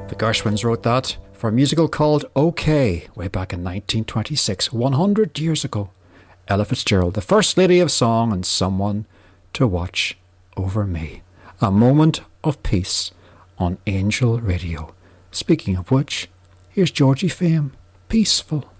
The Gershwins wrote that for a musical called OK way back in 1926, 100 years ago. Ella Fitzgerald, the First Lady of Song, and Someone to Watch Over Me. A moment of peace on Angel Radio. Speaking of which, here's Georgie Fame, Peaceful.